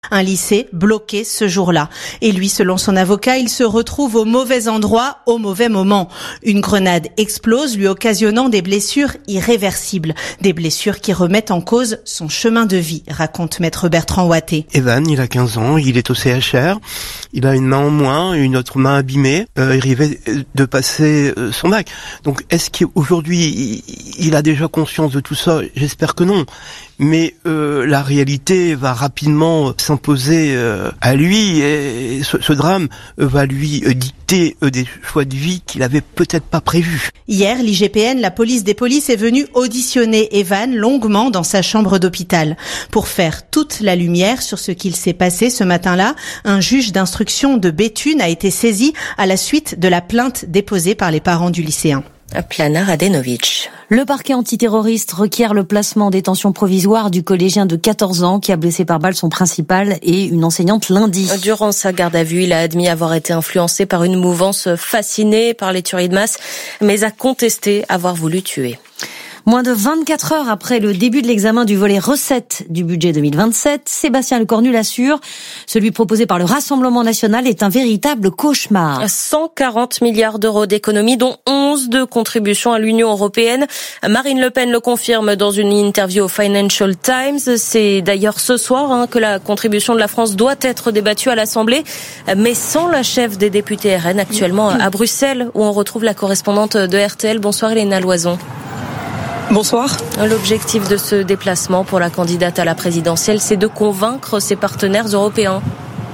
Un lycée bloqué ce jour-là. Et lui, selon son avocat, il se retrouve au mauvais endroit, au mauvais moment. Une grenade explose, lui occasionnant des blessures irréversibles. Des blessures qui remettent en cause son chemin de vie, raconte maître Bertrand Ouatté. Evan, il a 15 ans, il est au CHR. Il a une main en moins, une autre main abîmée. Il rêvait de passer son bac. Donc, est-ce qu'aujourd'hui, il a déjà conscience de tout ça? J'espère que non. Mais la réalité va rapidement s'imposer à lui et ce drame va lui dicter des choix de vie qu'il avait peut-être pas prévus. Hier, l'IGPN, la police des polices, est venue auditionner Evan longuement dans sa chambre d'hôpital. Pour faire toute la lumière sur ce qu'il s'est passé ce matin-là, un juge d'instruction de Béthune a été saisi à la suite de la plainte déposée par les parents du lycéen. Plana Radenovic. Le parquet antiterroriste requiert le placement en détention provisoire du collégien de 14 ans qui a blessé par balle son principal et une enseignante lundi. Durant sa garde à vue, il a admis avoir été influencé par une mouvance fascinée par les tueries de masse, mais a contesté avoir voulu tuer. Moins de 24 heures après le début de l'examen du volet recettes du budget 2027, Sébastien Lecornu l'assure, celui proposé par le Rassemblement national est un véritable cauchemar. 140 milliards d'euros d'économies, dont 11 de contributions à l'Union européenne. Marine Le Pen le confirme dans une interview au Financial Times. C'est d'ailleurs ce soir que la contribution de la France doit être débattue à l'Assemblée, mais sans la chef des députés RN actuellement à Bruxelles, où on retrouve la correspondante de RTL. Bonsoir Elena Loison. Bonsoir. L'objectif de ce déplacement pour la candidate à la présidentielle, c'est de convaincre ses partenaires européens.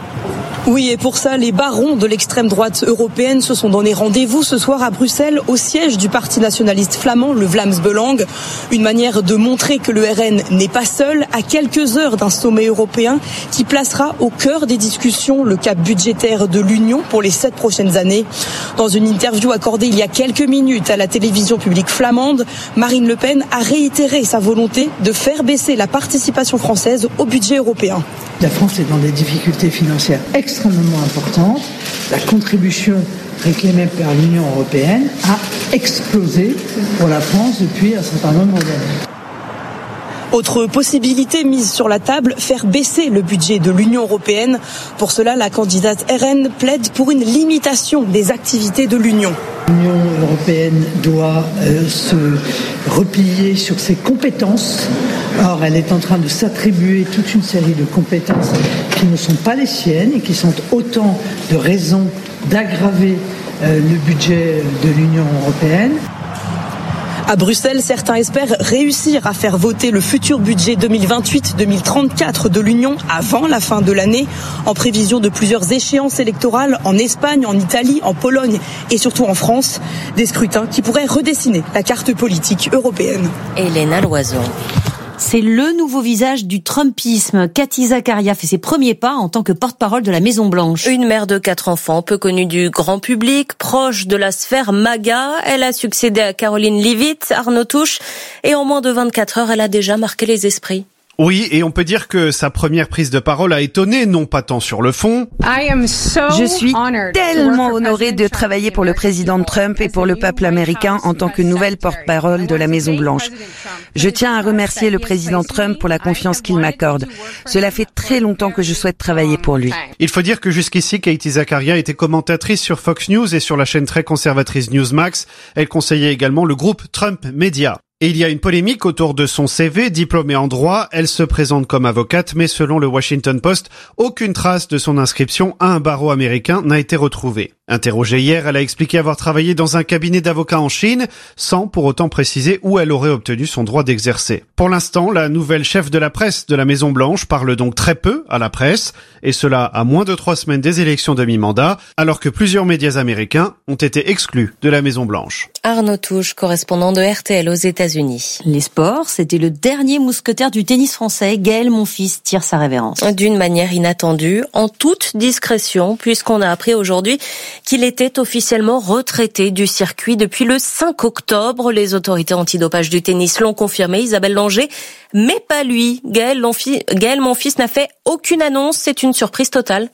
Oui, et pour ça, les barons de l'extrême droite européenne se sont donné rendez-vous ce soir à Bruxelles, au siège du parti nationaliste flamand, le Vlaams Belang. Une manière de montrer que le RN n'est pas seul, à quelques heures d'un sommet européen qui placera au cœur des discussions le cap budgétaire de l'Union pour les 7 prochaines années. Dans une interview accordée il y a quelques minutes à la télévision publique flamande, Marine Le Pen a réitéré sa volonté de faire baisser la participation française au budget européen. La France est dans des difficultés financières extrêmement importantes. La contribution réclamée par l'Union européenne a explosé pour la France depuis un certain nombre d'années. Autre possibilité mise sur la table, faire baisser le budget de l'Union européenne. Pour cela, la candidate RN plaide pour une limitation des activités de l'Union. L'Union européenne doit se replier sur ses compétences. Or, elle est en train de s'attribuer toute une série de compétences qui ne sont pas les siennes et qui sont autant de raisons d'aggraver le budget de l'Union européenne. À Bruxelles, certains espèrent réussir à faire voter le futur budget 2028-2034 de l'Union avant la fin de l'année, en prévision de plusieurs échéances électorales en Espagne, en Italie, en Pologne et surtout en France. Des scrutins qui pourraient redessiner la carte politique européenne. Elena Loison. C'est le nouveau visage du Trumpisme. Cathy Zakaria fait ses premiers pas en tant que porte-parole de la Maison-Blanche. Une mère de 4 enfants, peu connue du grand public, proche de la sphère MAGA. Elle a succédé à Caroline Leavitt, Arnaud Touche, et en moins de 24 heures, elle a déjà marqué les esprits. Oui, et on peut dire que sa première prise de parole a étonné, non pas tant sur le fond. Je suis tellement honorée de travailler pour le président Trump et pour le peuple américain en tant que nouvelle porte-parole de la Maison-Blanche. Je tiens à remercier le président Trump pour la confiance qu'il m'accorde. Cela fait très longtemps que je souhaite travailler pour lui. Il faut dire que jusqu'ici, Cathy Zakaria était commentatrice sur Fox News et sur la chaîne très conservatrice Newsmax. Elle conseillait également le groupe Trump Media. Et il y a une polémique autour de son CV, diplômée en droit. Elle se présente comme avocate, mais selon le Washington Post, aucune trace de son inscription à un barreau américain n'a été retrouvée. Interrogée hier, elle a expliqué avoir travaillé dans un cabinet d'avocats en Chine, sans pour autant préciser où elle aurait obtenu son droit d'exercer. Pour l'instant, la nouvelle chef de la presse de la Maison-Blanche parle donc très peu à la presse, et cela à moins de 3 semaines des élections de mi-mandat, alors que plusieurs médias américains ont été exclus de la Maison-Blanche. Arnaud Touche, correspondant de RTL aux États-Unis. Les sports, c'était le dernier mousquetaire du tennis français. Gaël Monfils tire sa révérence. D'une manière inattendue, en toute discrétion, puisqu'on a appris aujourd'hui qu'il était officiellement retraité du circuit depuis le 5 octobre. Les autorités antidopage du tennis l'ont confirmé, Isabelle Langer, mais pas lui. Gaël Monfils n'a fait aucune annonce, c'est une surprise totale.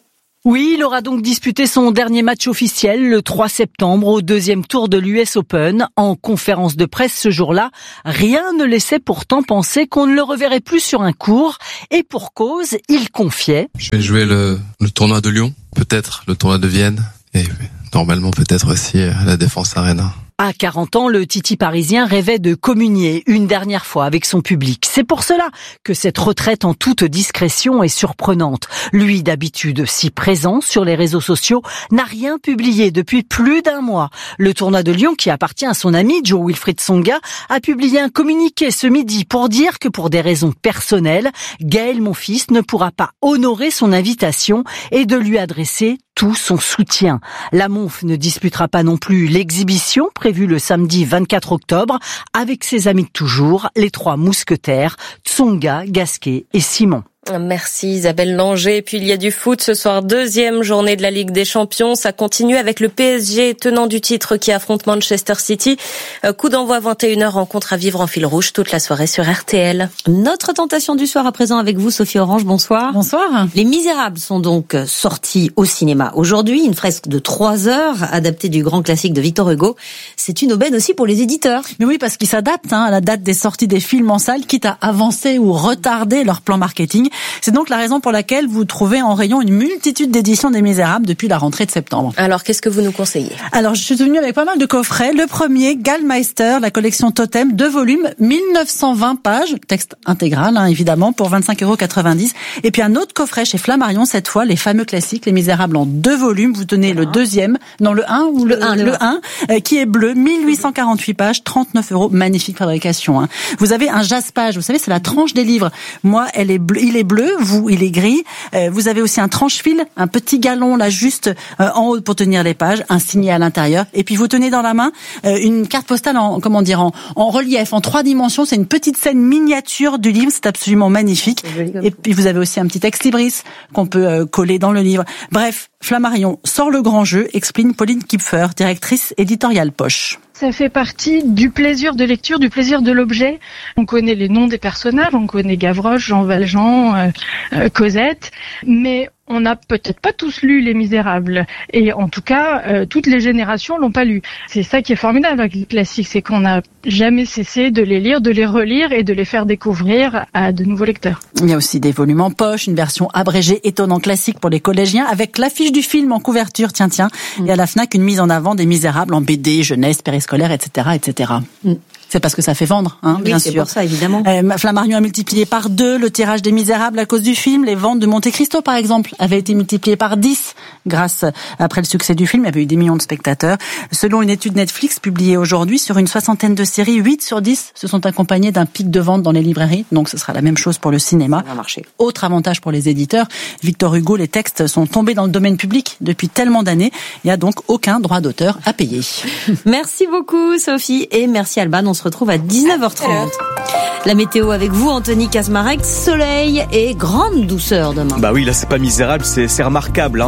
Oui, il aura donc disputé son dernier match officiel le 3 septembre au deuxième tour de l'US Open. En conférence de presse ce jour-là, rien ne laissait pourtant penser qu'on ne le reverrait plus sur un court. Et pour cause, il confiait: je vais jouer le tournoi de Lyon, peut-être le tournoi de Vienne et normalement peut-être aussi la Défense Arena. À 40 ans, le Titi parisien rêvait de communier une dernière fois avec son public. C'est pour cela que cette retraite en toute discrétion est surprenante. Lui, d'habitude si présent sur les réseaux sociaux, n'a rien publié depuis plus d'un mois. Le tournoi de Lyon, qui appartient à son ami Jo-Wilfried Tsonga, a publié un communiqué ce midi pour dire que pour des raisons personnelles, Gaël Monfils ne pourra pas honorer son invitation et de lui adresser tout son soutien. La Monf ne disputera pas non plus l'exhibition prévue le samedi 24 octobre avec ses amis de toujours, les 3 mousquetaires, Tsonga, Gasquet et Simon. Merci Isabelle Langer. Et puis il y a du foot ce soir, 2e journée de la Ligue des Champions. Ça continue avec le PSG, tenant du titre, qui affronte Manchester City. Coup d'envoi 21h, rencontre à vivre en fil rouge toute la soirée sur RTL. Notre tentation du soir à présent avec vous, Sophie Orange, bonsoir. Bonsoir. Les Misérables sont donc sortis au cinéma aujourd'hui, une fresque de 3 heures, adaptée du grand classique de Victor Hugo. C'est une aubaine aussi pour les éditeurs. Mais oui, parce qu'ils s'adaptent à la date des sorties des films en salle, quitte à avancer ou retarder leur plan marketing. C'est donc la raison pour laquelle vous trouvez en rayon une multitude d'éditions des Misérables depuis la rentrée de septembre. Alors, qu'est-ce que vous nous conseillez? Alors, je suis venue avec pas mal de coffrets. Le premier, Gallmeister, la collection Totem, 2 volumes, 1920 pages, texte intégral, évidemment, pour 25,90 €. Et puis un autre coffret chez Flammarion, cette fois, les fameux classiques, les Misérables en 2 volumes. Vous tenez le deuxième, non, le 1 ou le 1, qui est bleu, 1848 pages, 39 €, magnifique fabrication. Vous avez un jaspage, vous savez, c'est la tranche des livres. Moi, il est bleu, vous, il est gris. Vous avez aussi un tranche-fil, un petit galon là juste en haut pour tenir les pages, un signet à l'intérieur. Et puis vous tenez dans la main une carte postale en relief, en 3 dimensions. C'est une petite scène miniature du livre, c'est absolument magnifique. Et puis vous avez aussi un petit ex-libris qu'on peut coller dans le livre. Bref, Flammarion sort le grand jeu, explique Pauline Kipfer, directrice éditoriale Poche. Ça fait partie du plaisir de lecture, du plaisir de l'objet. On connaît les noms des personnages, on connaît Gavroche, Jean Valjean, Cosette, mais on n'a peut-être pas tous lu Les Misérables. Et en tout cas, toutes les générations l'ont pas lu. C'est ça qui est formidable avec les classiques, c'est qu'on n'a jamais cessé de les lire, de les relire et de les faire découvrir à de nouveaux lecteurs. Il y a aussi des volumes en poche, une version abrégée étonnant classique pour les collégiens, avec l'affiche du film en couverture, tiens. Et à la Fnac, une mise en avant des Misérables en BD, jeunesse, périscolaire, etc., etc. C'est parce que ça fait vendre, bien sûr. C'est pour ça, évidemment. Flammarion a multiplié par 2 le tirage des Misérables à cause du film. Les ventes de Monte Cristo, par exemple, avaient été multipliées par 10 après le succès du film. Il y avait eu des millions de spectateurs. Selon une étude Netflix publiée aujourd'hui, sur une 60aine de séries, 8 sur 10 se sont accompagnés d'un pic de vente dans les librairies. Donc ce sera la même chose pour le cinéma. Ça va marcher. Autre avantage pour les éditeurs, Victor Hugo, les textes sont tombés dans le domaine public depuis tellement d'années. Il n'y a donc aucun droit d'auteur à payer. Merci beaucoup, Sophie. Et merci, Alban. On se retrouve à 19h30. La météo avec vous, Anthony Kazmarek. Soleil et grande douceur demain. Bah oui, là c'est pas misérable, c'est remarquable.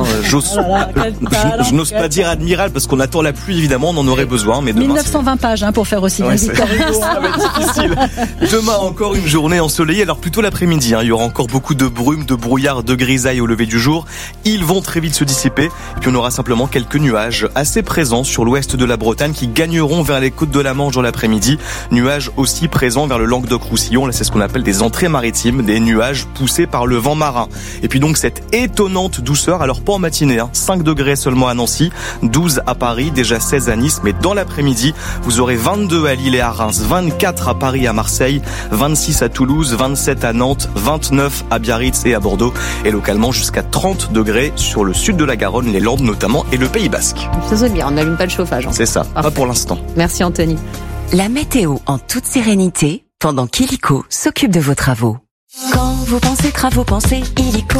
Je n'ose pas dire admirable parce qu'on attend la pluie évidemment, on en aurait besoin. Mais demain, 1920 pages pour faire aussi bien Victor Hugo. Ça va être difficile. Demain encore une journée ensoleillée, alors plutôt l'après-midi. Il y aura encore beaucoup de brume, de brouillard, de grisaille au lever du jour. Ils vont très vite se dissiper. Et puis on aura simplement quelques nuages assez présents sur l'ouest de la Bretagne qui gagneront vers les côtes de la Manche dans l'après-midi. Nuages aussi présents vers le Languedoc-Roussillon. Là, c'est ce qu'on appelle des entrées maritimes, des nuages poussés par le vent marin. Et puis donc cette étonnante douceur, alors pas en matinée, 5 degrés seulement à Nancy, 12 à Paris, déjà 16 à Nice, mais dans l'après-midi, vous aurez 22 à Lille et à Reims, 24 à Paris et à Marseille, 26 à Toulouse, 27 à Nantes, 29 à Biarritz et à Bordeaux, et localement jusqu'à 30 degrés sur le sud de la Garonne, les Landes notamment, et le Pays Basque. Ça c'est bien, on n'allume pas le chauffage. C'est ça, pas pour l'instant. Merci Anthony. La météo en toute sérénité, pendant qu'Illico s'occupe de vos travaux. Quand vous pensez travaux, pensez Illico.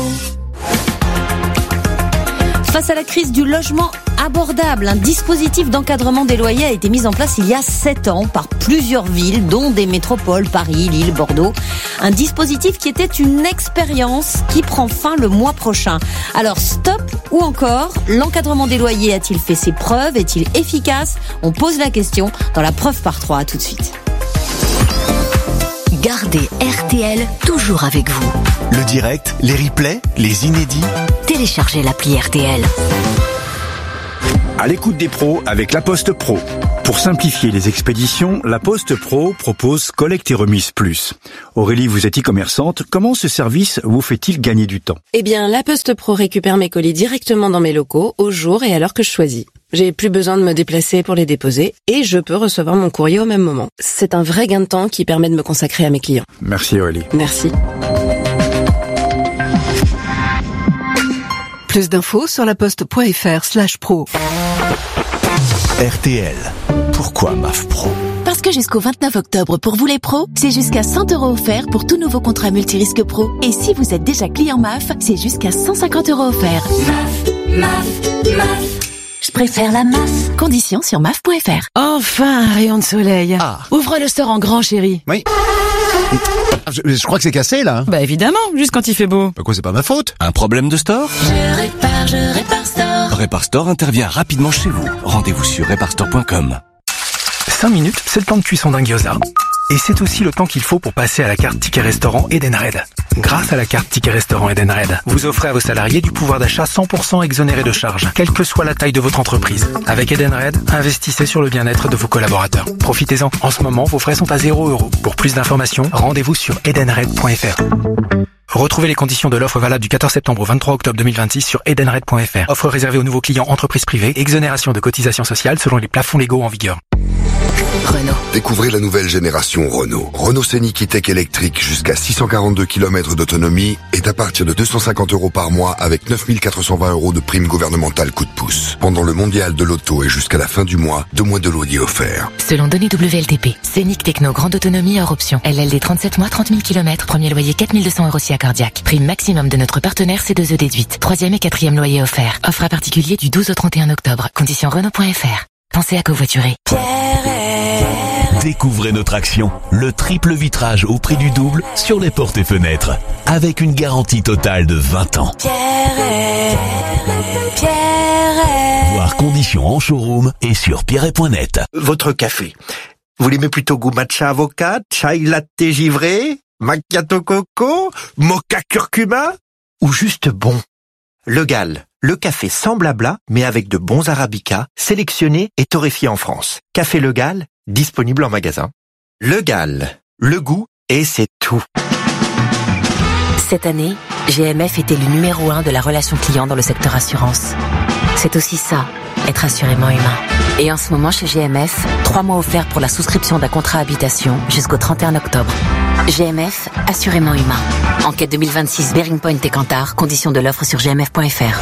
Face à la crise du logement abordable, un dispositif d'encadrement des loyers a été mis en place il y a 7 ans par plusieurs villes, dont des métropoles, Paris, Lille, Bordeaux. Un dispositif qui était une expérience qui prend fin le mois prochain. Alors stop ou encore, l'encadrement des loyers a-t-il fait ses preuves? Est-il efficace? On pose la question dans la preuve par 3. À tout de suite. Gardez RTL toujours avec vous. Le direct, les replays, les inédits. Téléchargez l'appli RTL. À l'écoute des pros avec La Poste Pro. Pour simplifier les expéditions, La Poste Pro propose Collecte et Remise Plus. Aurélie, vous êtes e-commerçante. Comment ce service vous fait-il gagner du temps ? Eh bien, La Poste Pro récupère mes colis directement dans mes locaux, au jour et à l'heure que je choisis. J'ai plus besoin de me déplacer pour les déposer et je peux recevoir mon courrier au même moment. C'est un vrai gain de temps qui permet de me consacrer à mes clients. Merci Aurélie. Merci. Plus d'infos sur laposte.fr/pro. RTL. Pourquoi MAF Pro ? Parce que jusqu'au 29 octobre, pour vous les pros, c'est jusqu'à 100 € offerts pour tout nouveau contrat multirisque pro. Et si vous êtes déjà client MAF, c'est jusqu'à 150 € offerts. MAF. Je préfère la MAF. Conditions sur MAF.fr. Enfin, un rayon de soleil. Ouvre le store en grand, chérie. Oui. Je crois que c'est cassé, là. Bah évidemment, juste quand il fait beau. Bah quoi, c'est pas ma faute. Un problème de store ? Je répare Store. Répare Store intervient rapidement chez vous. Rendez-vous sur reparestore.com. 5 minutes, c'est le temps de cuisson d'un gyoza. Et c'est aussi le temps qu'il faut pour passer à la carte Ticket Restaurant Edenred. Grâce à la carte Ticket Restaurant Edenred, vous offrez à vos salariés du pouvoir d'achat 100% exonéré de charges, quelle que soit la taille de votre entreprise. Avec Edenred, investissez sur le bien-être de vos collaborateurs. Profitez-en. En ce moment, vos frais sont à 0 €. Pour plus d'informations, rendez-vous sur edenred.fr. Retrouvez les conditions de l'offre valable du 14 septembre au 23 octobre 2026 sur edenred.fr. Offre réservée aux nouveaux clients entreprises privées, exonération de cotisations sociales selon les plafonds légaux en vigueur. Renault. Découvrez la nouvelle génération Renault. Renault Scénic E-Tech électrique jusqu'à 642 km d'autonomie est à partir de 250 € par mois avec 9 420 € de prime gouvernementale coup de pouce. Pendant le mondial de l'auto et jusqu'à la fin du mois, 2 mois de loyer offerts. Selon données WLTP, Scénic Techno grande autonomie hors option. LLD 37 mois, 30 000 km. Premier loyer 4 200 € si accordiaque. Prime maximum de notre partenaire C2E déduite. 3e et 4e loyer offert. Offre à particulier du 12 au 31 octobre. Conditions Renault.fr. Pensez à covoiturer. Découvrez notre action, le triple vitrage au prix du double sur les portes et fenêtres, avec une garantie totale de 20 ans. Voir conditions en showroom et sur pierret.net. Votre café, vous l'aimez plutôt goût matcha avocat, chai latte givré, macchiato coco, mocha curcuma ou juste bon? Le Gall, le café sans blabla, mais avec de bons arabicas, sélectionnés et torréfiés en France. Café Le Gall, disponible en magasin. Le Gall, le goût et c'est tout. Cette année, GMF était le numéro 1 de la relation client dans le secteur assurance. C'est aussi ça, être assurément humain. Et en ce moment chez GMF, 3 mois offerts pour la souscription d'un contrat habitation jusqu'au 31 octobre. GMF, assurément humain. Enquête 2026 Bearing Point et Kantar, conditions de l'offre sur gmf.fr.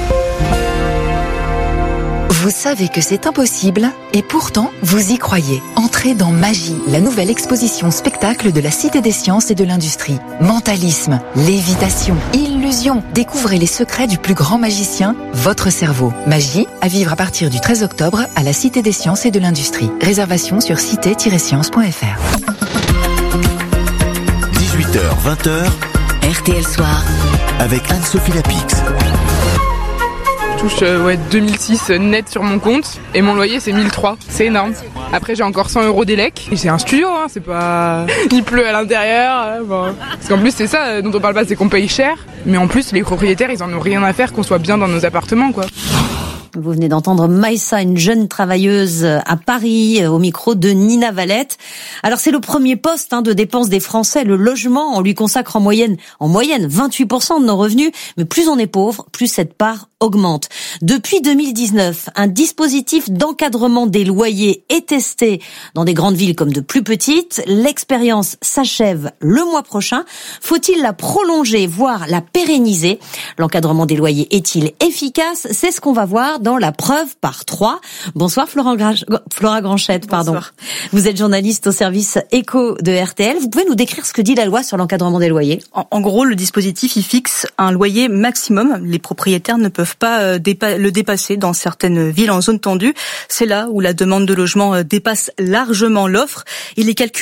Vous savez que c'est impossible et pourtant vous y croyez. Entrez dans Magie, la nouvelle exposition spectacle de la Cité des Sciences et de l'Industrie. Mentalisme, lévitation, illusion. Découvrez les secrets du plus grand magicien, votre cerveau. Magie, à vivre à partir du 13 octobre à la Cité des Sciences et de l'Industrie. Réservation sur cité-sciences.fr. 18h, 20h, RTL Soir, avec Anne-Sophie Lapix. Je touche 2006 net sur mon compte et mon loyer c'est 1003, c'est énorme. Après j'ai encore 100 € d'élec et c'est un studio, hein, c'est pas... Il pleut à l'intérieur, bon. Parce qu'en plus c'est ça dont on parle pas, c'est qu'on paye cher, mais en plus les propriétaires ils en ont rien à faire qu'on soit bien dans nos appartements quoi. Vous venez d'entendre Maïssa, une jeune travailleuse à Paris, au micro de Nina Valette. Alors c'est le premier poste de dépenses des Français, le logement. On lui consacre en moyenne 28% de nos revenus. Mais plus on est pauvre, plus cette part augmente. Depuis 2019, un dispositif d'encadrement des loyers est testé dans des grandes villes comme de plus petites. L'expérience s'achève le mois prochain. Faut-il la prolonger, voire la pérenniser? L'encadrement des loyers est-il efficace? C'est ce qu'on va voir dans la preuve par 3. Bonsoir Flora Granchette, pardon. Bonsoir. Vous êtes journaliste au service éco de RTL. Vous pouvez nous décrire ce que dit la loi sur l'encadrement des loyers? En gros, le dispositif, il fixe un loyer maximum. Les propriétaires ne peuvent pas le dépasser dans certaines villes en zone tendue. C'est là où la demande de logement dépasse largement l'offre. Il est calculé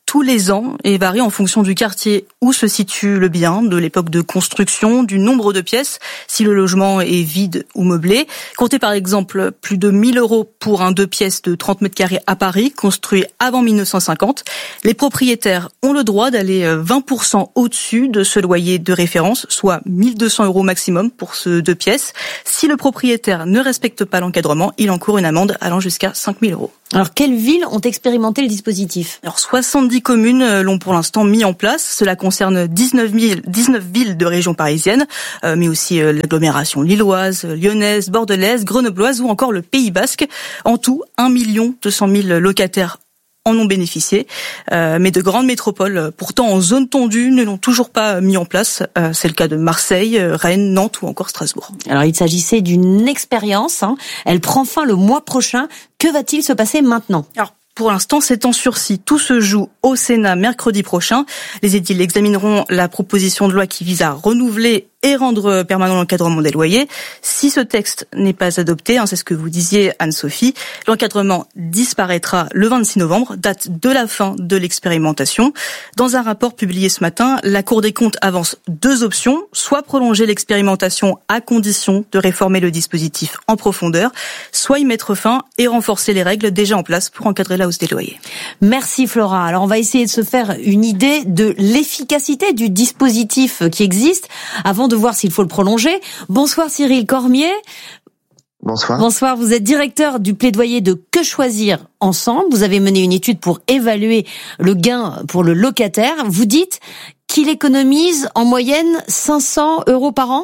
tous les ans et varie en fonction du quartier où se situe le bien, de l'époque de construction, du nombre de pièces, si le logement est vide ou meublé. Comptez par exemple plus de 1 000 € pour un 2 pièces de 30 mètres carrés à Paris, construit avant 1950. Les propriétaires ont le droit d'aller 20% au-dessus de ce loyer de référence, soit 1 200 € maximum pour ce 2 pièces. Si le propriétaire ne respecte pas l'encadrement, il encourt une amende allant jusqu'à 5 000 €. Alors, quelles villes ont expérimenté le dispositif ? Alors, 70 communes l'ont pour l'instant mis en place. Cela concerne 19 villes de région parisienne, mais aussi l'agglomération lilloise, lyonnaise, bordelaise, grenobloise ou encore le Pays Basque. En tout, 1 200 000 locataires en ont bénéficié, mais de grandes métropoles, pourtant en zone tendue, ne l'ont toujours pas mis en place. C'est le cas de Marseille, Rennes, Nantes ou encore Strasbourg. Alors, il s'agissait d'une expérience. Elle prend fin le mois prochain. Que va-t-il se passer maintenant ? Alors, pour l'instant, c'est en sursis. Tout se joue au Sénat mercredi prochain. Les édiles examineront la proposition de loi qui vise à renouveler et rendre permanent l'encadrement des loyers. Si ce texte n'est pas adopté, c'est ce que vous disiez Anne-Sophie, l'encadrement disparaîtra le 26 novembre, date de la fin de l'expérimentation. Dans un rapport publié ce matin, la Cour des comptes avance 2 options, soit prolonger l'expérimentation à condition de réformer le dispositif en profondeur, soit y mettre fin et renforcer les règles déjà en place pour encadrer la hausse des loyers. Merci Flora. Alors on va essayer de se faire une idée de l'efficacité du dispositif qui existe avant de voir s'il faut le prolonger. Bonsoir Cyril Cormier. Bonsoir. Bonsoir, vous êtes directeur du plaidoyer de Que choisir ensemble. Vous avez mené une étude pour évaluer le gain pour le locataire. Vous dites qu'il économise en moyenne 500 € par an ?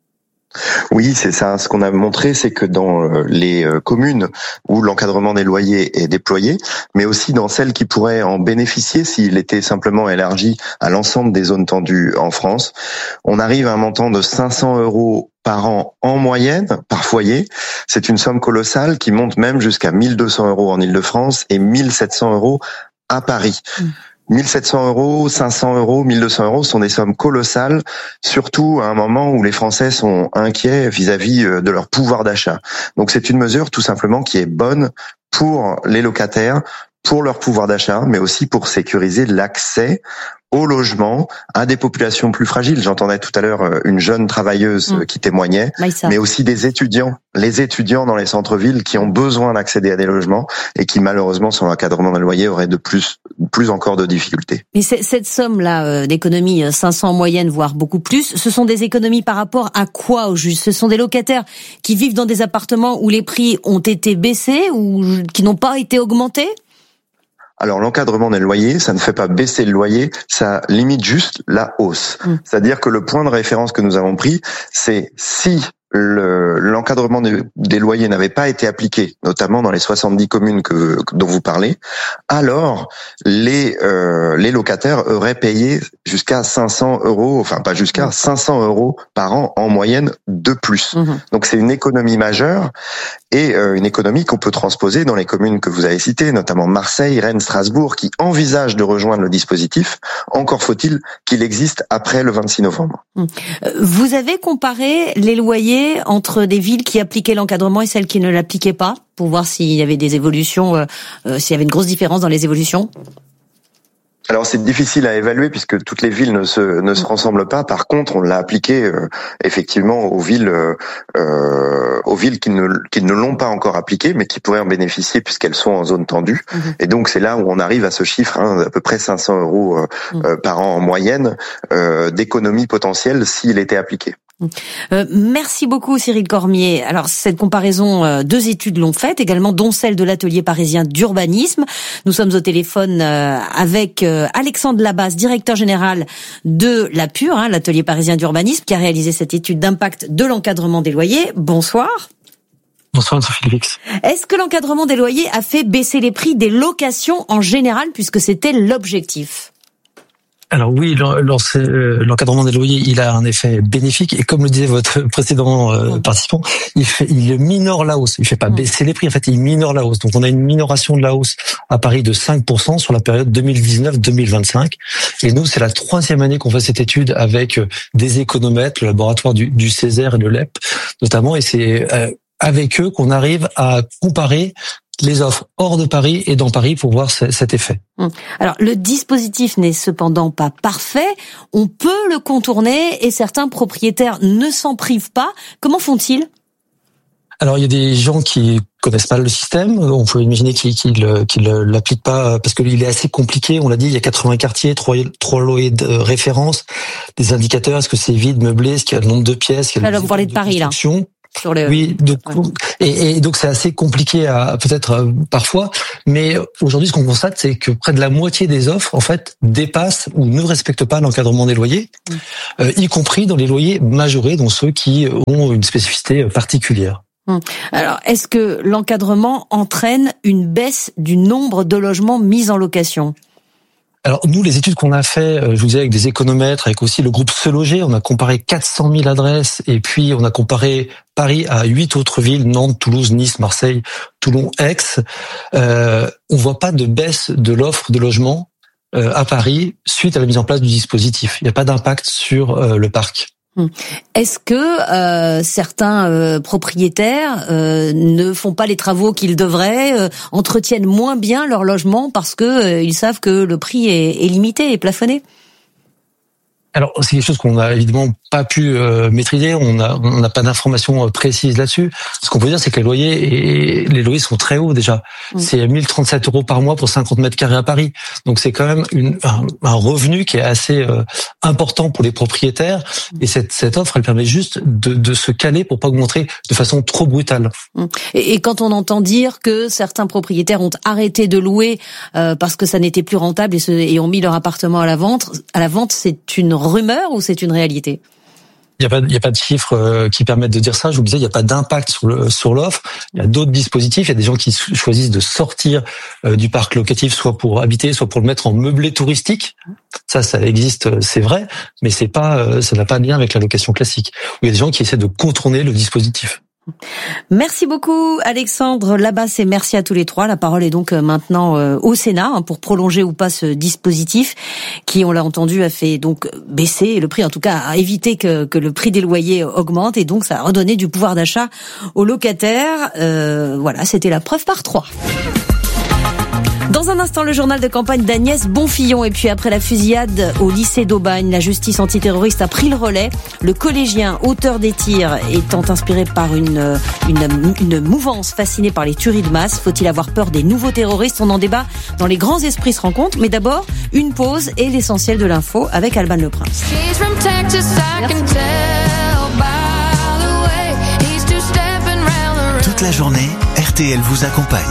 Oui, c'est ça. Ce qu'on a montré, c'est que dans les communes où l'encadrement des loyers est déployé, mais aussi dans celles qui pourraient en bénéficier s'il était simplement élargi à l'ensemble des zones tendues en France, on arrive à un montant de 500 € par an en moyenne, par foyer. C'est une somme colossale qui monte même jusqu'à 1 200 € en Île-de-France et 1 700 € à Paris. 1 700 €, 500 €, 1 200 € sont des sommes colossales, surtout à un moment où les Français sont inquiets vis-à-vis de leur pouvoir d'achat. Donc c'est une mesure tout simplement qui est bonne pour les locataires, pour leur pouvoir d'achat, mais aussi pour sécuriser l'accès au logement à des populations plus fragiles. J'entendais tout à l'heure une jeune travailleuse qui témoignait, mais aussi des étudiants, les étudiants dans les centres-villes qui ont besoin d'accéder à des logements et qui malheureusement sur l'encadrement des loyers auraient de plus encore de difficultés. Mais cette somme-là d'économie, 500 en moyenne, voire beaucoup plus, ce sont des économies par rapport à quoi au juste ? Ce sont des locataires qui vivent dans des appartements où les prix ont été baissés ou qui n'ont pas été augmentés ? Alors l'encadrement des loyers, ça ne fait pas baisser le loyer, ça limite juste la hausse. C'est-à-dire que le point de référence que nous avons pris, c'est si l'encadrement des loyers n'avait pas été appliqué, notamment dans les 70 communes dont vous parlez, alors les locataires auraient payé jusqu'à 500 €, enfin pas jusqu'à 500 € par an en moyenne de plus. Donc c'est une économie majeure et une économie qu'on peut transposer dans les communes que vous avez citées, notamment Marseille, Rennes, Strasbourg, qui envisagent de rejoindre le dispositif. Encore faut-il qu'il existe après le 26 novembre. Vous avez comparé les loyers entre des villes qui appliquaient l'encadrement et celles qui ne l'appliquaient pas, pour voir s'il y avait des évolutions, s'il y avait une grosse différence dans les évolutions? Alors c'est difficile à évaluer puisque toutes les villes ne se ressemblent pas. Par contre, on l'a appliqué effectivement aux villes qui ne l'ont pas encore appliqué, mais qui pourraient en bénéficier puisqu'elles sont en zone tendue. Et donc c'est là où on arrive à ce chiffre, à peu près 500 € par an en moyenne d'économie potentielle s'il était appliqué. Merci beaucoup Cyril Cormier. Alors cette comparaison, 2 études l'ont faite également, dont celle de l'atelier parisien d'urbanisme. Nous sommes au téléphone avec Alexandre Labasse, directeur général de l'APUR, l'atelier parisien d'urbanisme, qui a réalisé cette étude d'impact de l'encadrement des loyers. Bonsoir. Bonsoir Sophie Lix. Est-ce que l'encadrement des loyers a fait baisser les prix des locations en général, puisque c'était l'objectif ? Alors oui, l'encadrement des loyers, il a un effet bénéfique et comme le disait votre précédent participant, il minore la hausse. Il fait pas baisser les prix, en fait, il minore la hausse. Donc on a une minoration de la hausse à Paris de 5% sur la période 2019-2025. Et nous, c'est la 3e année qu'on fait cette étude avec des économètres, le laboratoire du Césaire et le LEP notamment, et c'est avec eux qu'on arrive à comparer les offres hors de Paris et dans Paris pour voir cet effet. Alors, le dispositif n'est cependant pas parfait. On peut le contourner et certains propriétaires ne s'en privent pas. Comment font-ils ? Alors, il y a des gens qui connaissent pas le système. On peut imaginer qu'ils l'appliquent pas parce que il est assez compliqué. On l'a dit, il y a 80 quartiers, 3 loyers de référence, des indicateurs. Est-ce que c'est vide, meublé? Est-ce qu'il y a le nombre de pièces? Alors, vous parlez de Paris, là. Oui, donc, et donc c'est assez compliqué à peut-être parfois, mais aujourd'hui ce qu'on constate c'est que près de la moitié des offres en fait dépassent ou ne respectent pas l'encadrement des loyers, y compris dans les loyers majorés, donc ceux qui ont une spécificité particulière. Alors, est-ce que l'encadrement entraîne une baisse du nombre de logements mis en location ? Alors nous, les études qu'on a fait, je vous disais, avec des économètres, avec aussi le groupe Se Loger, on a comparé 400 000 adresses et puis on a comparé Paris à 8 autres villes, Nantes, Toulouse, Nice, Marseille, Toulon, Aix. On voit pas de baisse de l'offre de logement à Paris suite à la mise en place du dispositif. Il n'y a pas d'impact sur le parc. Est-ce que certains propriétaires ne font pas les travaux qu'ils devraient, entretiennent moins bien leur logement parce que ils savent que le prix est limité et plafonné ? Alors c'est quelque chose qu'on n'a évidemment pas pu maîtriser. On n'a pas d'informations précises là-dessus. Ce qu'on peut dire, c'est que les loyers sont très hauts déjà. C'est 1 037 € par mois pour 50 mètres carrés à Paris. Donc c'est quand même un revenu qui est assez important pour les propriétaires. Et cette offre, elle permet juste de se caler pour pas augmenter de façon trop brutale. Et quand on entend dire que certains propriétaires ont arrêté de louer parce que ça n'était plus rentable et ont mis leur appartement à la vente, c'est une rumeur ou c'est une réalité ? Il y a pas de chiffres qui permettent de dire ça. Je vous disais, il y a pas d'impact sur l'offre. Il y a d'autres dispositifs. Il y a des gens qui choisissent de sortir du parc locatif, soit pour habiter, soit pour le mettre en meublé touristique. Ça existe, c'est vrai, mais ça n'a pas de lien avec la location classique. Il y a des gens qui essaient de contourner le dispositif. Merci beaucoup Alexandre Labas et merci à tous les trois. La parole est donc maintenant au Sénat pour prolonger ou pas ce dispositif qui, on l'a entendu, a fait donc baisser le prix, en tout cas a évité que le prix des loyers augmente et donc ça a redonné du pouvoir d'achat aux locataires. Voilà, c'était la preuve par 3. Dans un instant, le journal de campagne d'Agnès Bonfillon. Et puis après la fusillade au lycée d'Aubagne, la justice antiterroriste a pris le relais. Le collégien auteur des tirs étant inspiré par une mouvance fascinée par les tueries de masse. Faut-il avoir peur des nouveaux terroristes ? On en débat dans Les Grands Esprits se rencontrent. Mais d'abord, une pause et l'essentiel de l'info avec Alban Le Prince. Toute la journée, RTL vous accompagne.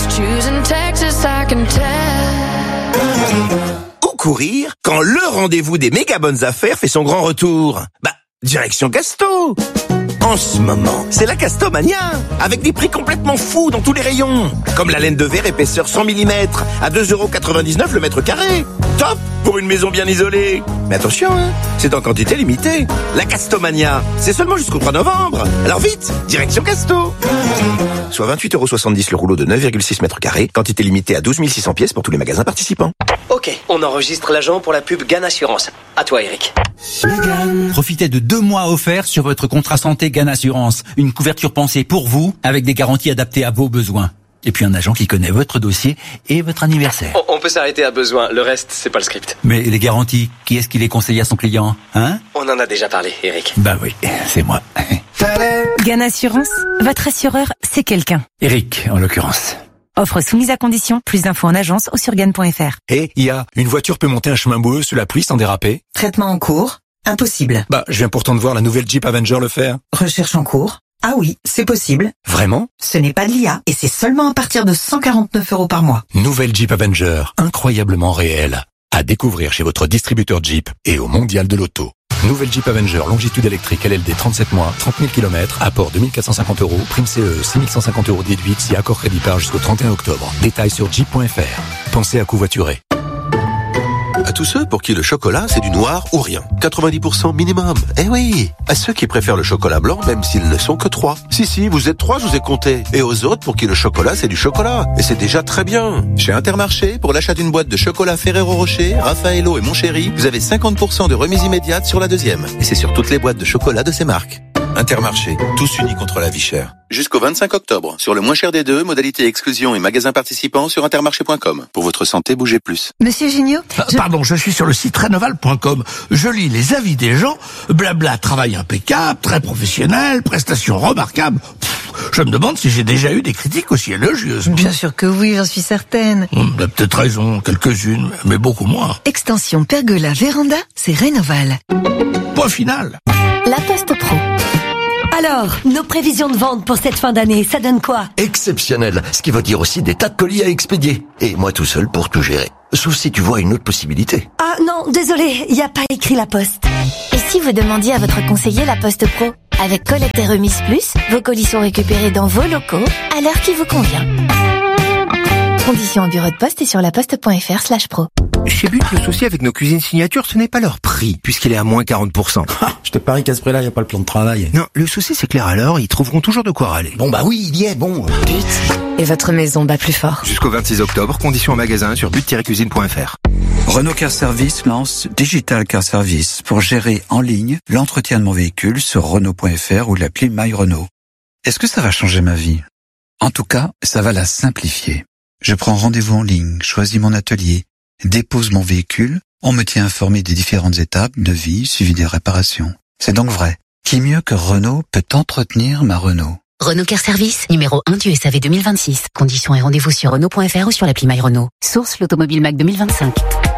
Où courir quand le rendez-vous des méga bonnes affaires fait son grand retour ? Direction Casto. En ce moment, c'est la Castomania, avec des prix complètement fous dans tous les rayons. Comme la laine de verre épaisseur 100 mm à 2,99 € le mètre carré. Top pour une maison bien isolée. Mais attention, c'est en quantité limitée. La Castomania, c'est seulement jusqu'au 3 novembre. Alors vite, direction Casto. Soit 28,70 € le rouleau de 9,6 mètres carrés, quantité limitée à 12 600 pièces pour tous les magasins participants. Ok, on enregistre l'agent pour la pub GAN Assurance. À toi Eric. Profitez de 2 mois offerts sur votre contrat santé GAN Assurance. Une couverture pensée pour vous, avec des garanties adaptées à vos besoins. Et puis un agent qui connaît votre dossier et votre anniversaire. On peut s'arrêter à besoin, le reste, c'est pas le script. Mais les garanties, qui est-ce qui les conseille à son client, hein ? On en a déjà parlé, Eric. Bah oui, c'est moi. GAN Assurance, votre assureur, c'est quelqu'un. Eric, en l'occurrence. Offre soumise à condition, plus d'infos en agence ou sur GAN.fr. Et une voiture peut monter un chemin boueux sous la pluie sans déraper ? Traitement en cours, impossible. Je viens pourtant de voir la nouvelle Jeep Avenger le faire. Recherche en cours. Ah oui, c'est possible. Vraiment ? Ce n'est pas de l'IA et c'est seulement à partir de 149 € par mois. Nouvelle Jeep Avenger, incroyablement réelle. À découvrir chez votre distributeur Jeep et au Mondial de l'Auto. Nouvelle Jeep Avenger longitude électrique LLD 37 mois, 30 000 km, apport 2 450 €, prime CE 6 150 € déduite si accord crédit par jusqu'au 31 octobre. Détails sur jeep.fr. Pensez à covoiturer. À tous ceux pour qui le chocolat c'est du noir ou rien. 90% minimum. Eh oui. À ceux qui préfèrent le chocolat blanc même s'ils ne sont que 3. Si, vous êtes 3, je vous ai compté. Et aux autres pour qui le chocolat c'est du chocolat. Et c'est déjà très bien. Chez Intermarché, pour l'achat d'une boîte de chocolat Ferrero Rocher, Raffaello et Mon Chéri, vous avez 50% de remise immédiate sur la deuxième. Et c'est sur toutes les boîtes de chocolat de ces marques. Intermarché, tous unis contre la vie chère. Jusqu'au 25 octobre, sur le moins cher des deux, modalité exclusion et magasins participants sur intermarché.com. Pour votre santé, bougez plus. Monsieur Junio, Pardon, je suis sur le site Rénoval.com. Je lis les avis des gens. Blabla, travail impeccable, très professionnel, prestations remarquables. Je me demande si j'ai déjà eu des critiques aussi élogieuses. Bien sûr que oui, j'en suis certaine. Il a peut-être raison, quelques-unes, mais beaucoup moins. Extension Pergola Véranda, c'est Rénoval. Point final. La Poste Pro. Alors, nos prévisions de vente pour cette fin d'année, ça donne quoi? Exceptionnel, ce qui veut dire aussi des tas de colis à expédier. Et moi tout seul pour tout gérer. Sauf si tu vois une autre possibilité. Ah non, désolé, il n'y a pas écrit La Poste. Et si vous demandiez à votre conseiller La Poste Pro? Avec collecte et remise plus, vos colis sont récupérés dans vos locaux à l'heure qui vous convient. Conditions au bureau de poste et sur laposte.fr/pro. Chez But, le souci avec nos cuisines signature, ce n'est pas leur prix, puisqu'il est à moins 40%. Je te parie qu'à ce prix-là, il n'y a pas le plan de travail. Non, le souci c'est que les râleurs, ils trouveront toujours de quoi râler. Bon bah oui, il y est, bon. But. Et votre maison bat plus fort. Jusqu'au 26 octobre, conditions en magasin sur but-cuisine.fr. Renault Car Service lance Digital Car Service pour gérer en ligne l'entretien de mon véhicule sur Renault.fr ou l'appli My Renault. Est-ce que ça va changer ma vie? En tout cas, ça va la simplifier. Je prends rendez-vous en ligne, choisis mon atelier, dépose mon véhicule, on me tient informé des différentes étapes de vie suivies des réparations. C'est donc vrai. Qui mieux que Renault peut entretenir ma Renault? Renault Car Service, numéro 1 du SAV 2026. Conditions et rendez-vous sur Renault.fr ou sur l'appli My Renault. Source l'Automobile Mac 2025.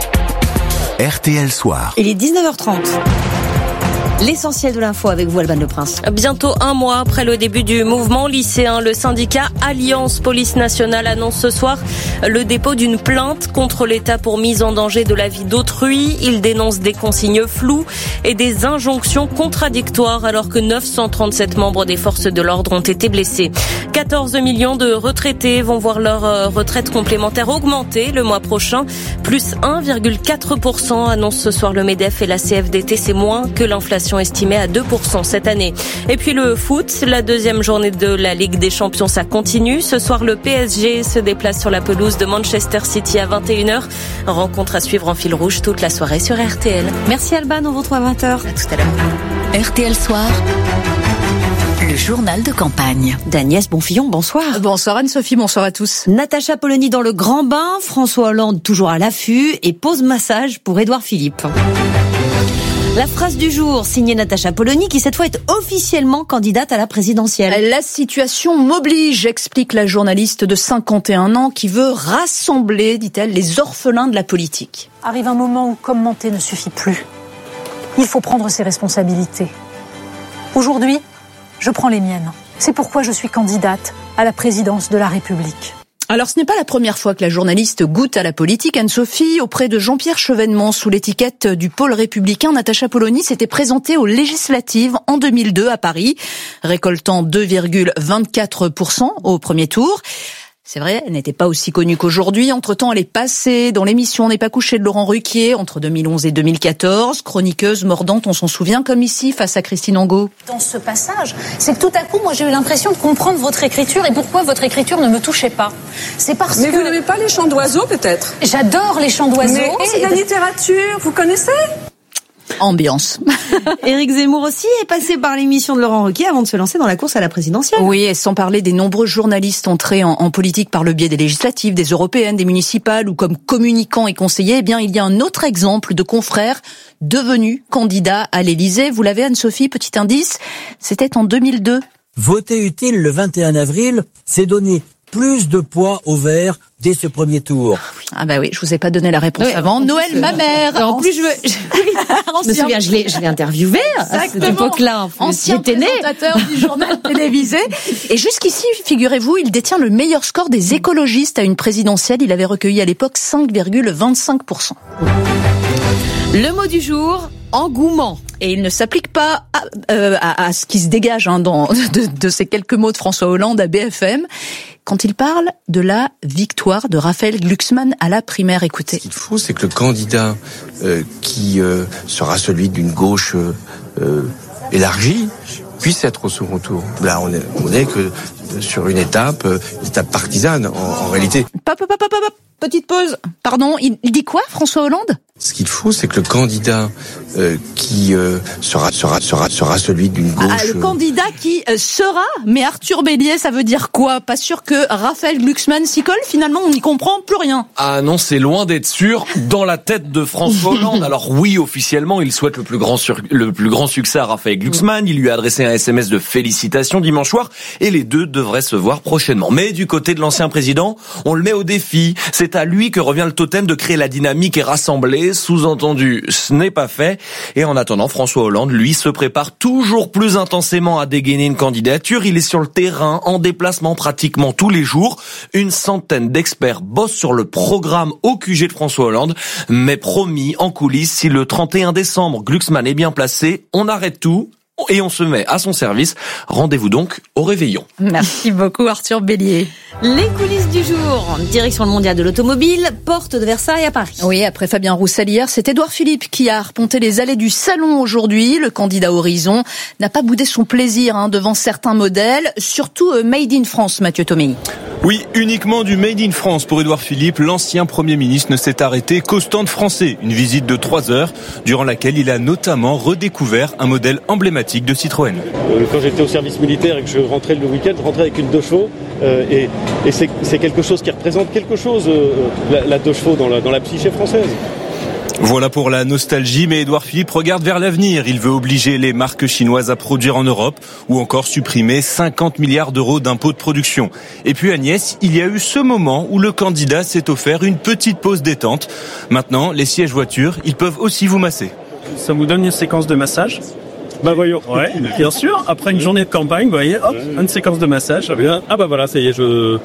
RTL Soir. Il est 19h30. L'essentiel de l'info avec vous, Alban Le Prince. Bientôt un mois après le début du mouvement lycéen, le syndicat Alliance Police Nationale annonce ce soir le dépôt d'une plainte contre l'État pour mise en danger de la vie d'autrui. Il dénonce des consignes floues et des injonctions contradictoires alors que 937 membres des forces de l'ordre ont été blessés. 14 millions de retraités vont voir leur retraite complémentaire augmenter le mois prochain. Plus 1,4% annonce ce soir le MEDEF et la CFDT. C'est moins que l'inflation estimée à 2% cette année. Et puis le foot, la deuxième journée de la Ligue des Champions, ça continue. Ce soir, le PSG se déplace sur la pelouse de Manchester City à 21h. Rencontre à suivre en fil rouge toute la soirée sur RTL. Merci Alban, on vous retrouve à 20h. À tout à l'heure. RTL Soir. Le journal de campagne. D'Agnès Bonfillon, bonsoir. Bonsoir Anne-Sophie, bonsoir à tous. Natacha Polony dans le grand bain, François Hollande toujours à l'affût et pause massage pour Édouard Philippe. La phrase du jour, signée Natacha Polony, qui cette fois est officiellement candidate à la présidentielle. La situation m'oblige, explique la journaliste de 51 ans qui veut rassembler, dit-elle, les orphelins de la politique. Arrive un moment où commenter ne suffit plus. Il faut prendre ses responsabilités. Aujourd'hui, je prends les miennes. C'est pourquoi je suis candidate à la présidence de la République. Alors ce n'est pas la première fois que la journaliste goûte à la politique. Anne-Sophie, auprès de Jean-Pierre Chevènement, sous l'étiquette du pôle républicain, Natacha Polony s'était présentée aux législatives en 2002 à Paris, récoltant 2,24% au premier tour. C'est vrai, elle n'était pas aussi connue qu'aujourd'hui. Entre-temps, elle est passée dans l'émission On n'est pas couché de Laurent Ruquier entre 2011 et 2014. Chroniqueuse mordante, on s'en souvient, comme ici, face à Christine Angot. Dans ce passage, c'est que tout à coup, moi, j'ai eu l'impression de comprendre votre écriture et pourquoi votre écriture ne me touchait pas. C'est parce que... Mais vous n'aimez pas les chants d'oiseaux, peut-être? J'adore les chants d'oiseaux. Mais c'est la littérature, vous connaissez? Ambiance. Éric Zemmour aussi est passé par l'émission de Laurent Ruquier avant de se lancer dans la course à la présidentielle. Oui, et sans parler des nombreux journalistes entrés en politique par le biais des législatives, des européennes, des municipales ou comme communicants et conseillers, eh bien, il y a un autre exemple de confrère devenu candidat à l'Élysée. Vous l'avez, Anne-Sophie, petit indice, c'était en 2002. Voter utile le 21 avril, c'est donner plus de poids au vert dès ce premier tour. Ah bah oui, je vous ai pas donné la réponse avant. Noël, ma mère. En plus, je me souviens, je l'ai interviewé à cette époque-là. Ancien présentateur du journal télévisé. Et jusqu'ici, figurez-vous, il détient le meilleur score des écologistes à une présidentielle. Il avait recueilli à l'époque 5,25%. Le mot du jour, engouement. Et il ne s'applique pas à ce qui se dégage de ces quelques mots de François Hollande à BFM quand il parle de la victoire de Raphaël Glucksmann à la primaire. Écoutez. Ce qu'il faut, c'est que le candidat qui sera celui d'une gauche élargie puisse être au second tour. Là, on est que sur une étape partisane en réalité. Petite pause. Pardon, il dit quoi, François Hollande ? Ce qu'il faut, c'est que le candidat qui sera celui d'une gauche... le candidat qui sera, mais Arthur Bélier, ça veut dire quoi? Pas sûr que Raphaël Glucksmann s'y colle, finalement, on n'y comprend plus rien. Ah non, c'est loin d'être sûr dans la tête de François Hollande. Alors oui, officiellement, il souhaite le plus grand succès à Raphaël Glucksmann. Il lui a adressé un SMS de félicitations dimanche soir et les deux devraient se voir prochainement. Mais du côté de l'ancien président, on le met au défi. C'est à lui que revient le totem de créer la dynamique et rassembler. Sous-entendu, ce n'est pas fait. Et en attendant, François Hollande, lui, se prépare toujours plus intensément à dégainer une candidature. Il est sur le terrain, en déplacement pratiquement tous les jours. Une centaine d'experts bossent sur le programme au QG de François Hollande. Mais promis, en coulisses, si le 31 décembre, Glucksmann est bien placé, on arrête tout et on se met à son service. Rendez-vous donc au réveillon. Merci beaucoup Arthur Bélier. Les coulisses du jour, direction le mondial de l'automobile, porte de Versailles à Paris. Oui, après Fabien Roussel hier, c'est Édouard Philippe qui a arpenté les allées du salon aujourd'hui. Le candidat Horizon n'a pas boudé son plaisir devant certains modèles, surtout Made in France, Mathieu Tomei. Oui, uniquement du Made in France pour Édouard Philippe. L'ancien Premier ministre ne s'est arrêté qu'au stand français. Une visite de 3 heures, durant laquelle il a notamment redécouvert un modèle emblématique de Citroën. Quand j'étais au service militaire et que je rentrais le week-end, je rentrais avec une 2 chevaux. Et c'est quelque chose qui représente quelque chose, la 2 chevaux dans la psyché française. Voilà pour la nostalgie, mais Édouard Philippe regarde vers l'avenir. Il veut obliger les marques chinoises à produire en Europe ou encore supprimer 50 milliards d'euros d'impôts de production. Et puis Agnès, il y a eu ce moment où le candidat s'est offert une petite pause détente. Maintenant, les sièges voitures, ils peuvent aussi vous masser. Ça vous donne une séquence de massage ? Bah voyons. Ouais, bien sûr. Après une journée de campagne, vous voyez, hop, une séquence de massage. Très bien. Ah bah voilà, ça y est,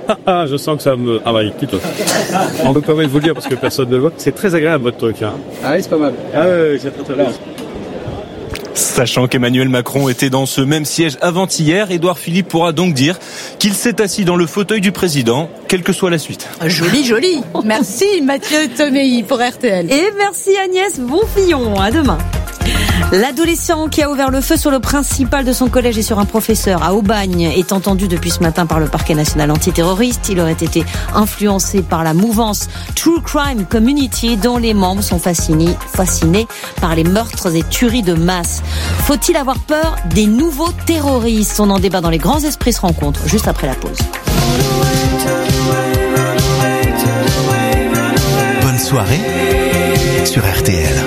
je sens que ça me... Ah bah plutôt. On peut pas vous le dire parce que personne ne le voit. C'est très agréable votre truc. Hein. Ah oui, c'est pas mal. Ah oui, c'est très bien. Sachant qu'Emmanuel Macron était dans ce même siège avant-hier, Édouard Philippe pourra donc dire qu'il s'est assis dans le fauteuil du président, quelle que soit la suite. Joli, joli. Merci Mathieu Tomei pour RTL. Et merci Agnès Bonfillon. À demain. L'adolescent qui a ouvert le feu sur le principal de son collège et sur un professeur à Aubagne est entendu depuis ce matin par le parquet national antiterroriste. Il aurait été influencé par la mouvance True Crime Community dont les membres sont fascinés par les meurtres et tueries de masse. Faut-il avoir peur des nouveaux terroristes? On en débat dans Les Grands Esprits se rencontrent juste après la pause. Bonne soirée sur RTL.